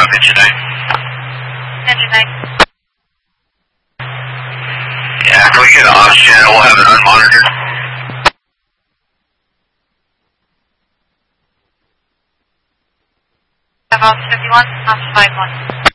engine 9. Engine 9. Yeah, can we get an off channel? We'll have it unmonitored. About 51, off 51.